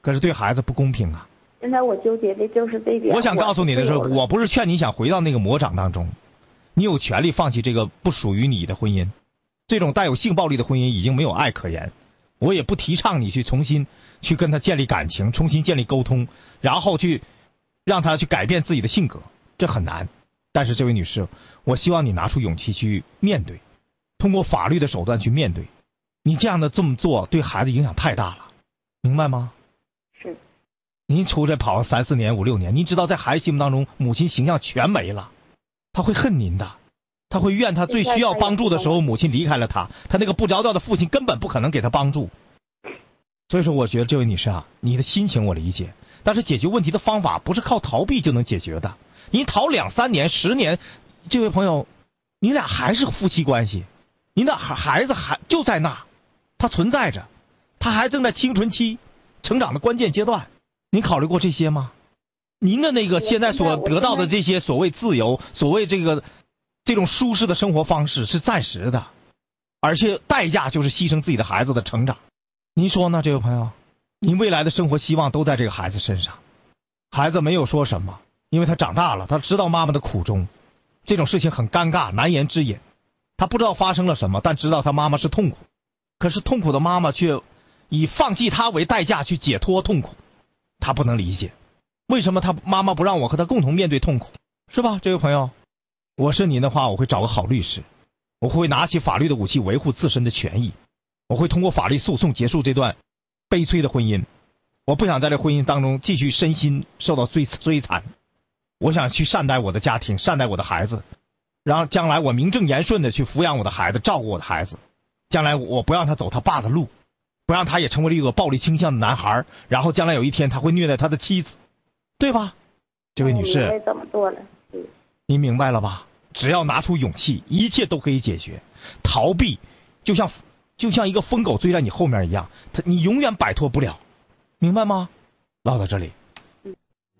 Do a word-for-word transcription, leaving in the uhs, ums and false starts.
可是对孩子不公平啊。 现在我纠结的就是这点。 我想告诉你的是， 我我不是劝你想回到那个魔掌当中，你有权利放弃这个不属于你的婚姻，这种带有性暴力的婚姻已经没有爱可言。我也不提倡你去重新去跟他建立感情，重新建立沟通，然后去让他去改变自己的性格，这很难。但是这位女士，我希望你拿出勇气去面对，通过法律的手段去面对。你这样的这么做对孩子影响太大了，明白吗？ 是。 您出来跑三四年五六年，您知道在孩子心目当中母亲形象全没了，他会恨您的，他会怨他最需要帮助的时候母亲离开了他，他那个不着调的父亲根本不可能给他帮助。所以说我觉得这位女士啊，你的心情我理解，但是解决问题的方法不是靠逃避就能解决的。您逃两三年十年，这位朋友你俩还是夫妻关系，您的孩子还就在那，他存在着，他还正在青春期成长的关键阶段。您考虑过这些吗？您的那个现在所得到的这些所谓自由，所谓这个这种舒适的生活方式是暂时的，而且代价就是牺牲自己的孩子的成长。您说呢，这位朋友？您未来的生活希望都在这个孩子身上。孩子没有说什么，因为他长大了，他知道妈妈的苦衷。这种事情很尴尬，难言之隐。他不知道发生了什么，但知道他妈妈是痛苦。可是痛苦的妈妈却以放弃他为代价去解脱痛苦。他不能理解，为什么他妈妈不让我和他共同面对痛苦，是吧？这位朋友，我是您的话，我会找个好律师，我会拿起法律的武器维护自身的权益，我会通过法律诉讼结束这段悲催的婚姻。我不想在这婚姻当中继续身心受到追摧残，我想去善待我的家庭，善待我的孩子，然后将来我名正言顺的去抚养我的孩子，照顾我的孩子，将来我不让他走他爸的路，不让他也成为了一个暴力倾向的男孩，然后将来有一天他会虐待他的妻子，对吧？这位女士， 我也这么做了。嗯， 您明白了吧？只要拿出勇气，一切都可以解决。逃避就像就像一个疯狗追在你后面一样，他你永远摆脱不了，明白吗？唠到这里。